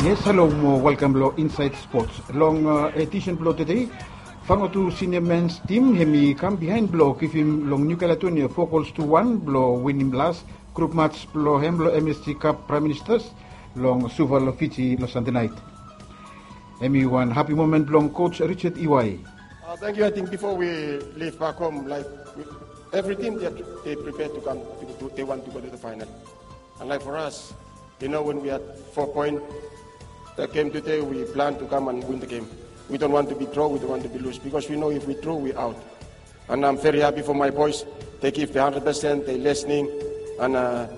Yes, hello, welcome to Inside Sports. Long edition below today, Fangotu senior men's team hemi come behind blow, give him long New Caledonia 4-1 blow winning last group match blow him blow MSC Cup Prime Ministers long Suval Fiji Los Sunday night. Hemi one happy moment long coach Richard Iwai. Thank you. I think before we leave back home, every team they prepared to come, they want to go to the final. And like for us, when we had 4 points, the game today, we plan to come and win the game. We don't want to be draw, we don't want to be lose, because we know if we draw, we're out. And I'm very happy for my boys. They give the 100%, they're listening, and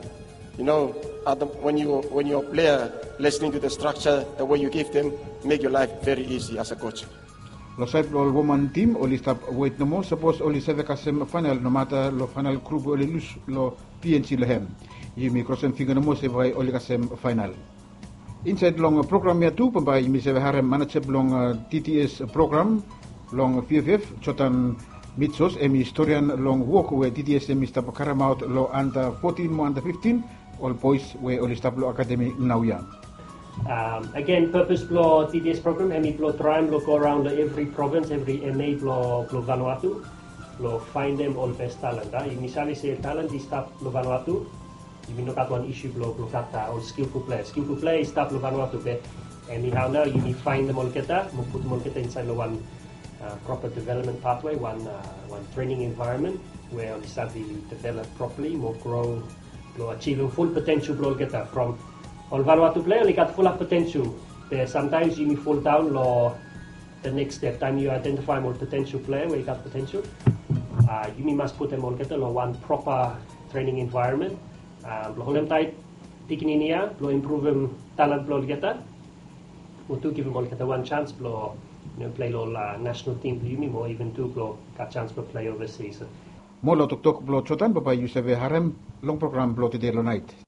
when you're a player listening to the structure, the way you give them, make your life very easy as a coach. Lo side lo woman team only stop wait no more. Suppose only save kasem final no matter lo final group only lose lo PNC lehem. Yumi crossing finger no more save only kasem final. Inside long program ya tu pembai mi save harem manager long TTS program long FFF chotan mitsos emi historian long walk where TTS emi stop caramaut lo under 14 mo under 15 all boys where only stop lo academy now ya. Again, purpose blow TDS program, ME blow try and go around every province, every MA blow Vanuatu, blow find them all best talent. Misalnya say talent di staff blow Vanuatu, you know got one issue blow kata all skillful players staff blow Vanuatu be. Anyhow now you find them all kita, put them all kita inside one proper development pathway, one training environment where we start to develop properly, more grow, blow achieving full potential blow kita from. All Vanuatu player only got full of potential. Sometimes you may fall down the next step. Time you identify more potential player where you got potential, you must put them all get one proper training environment. Hold them tight, taking in here, improve them talent blow get that. To give them all get one chance blow, play all national team or even two blow got chance to play overseas. Molo tok blow chotan papa you save harem long program blow today lo night.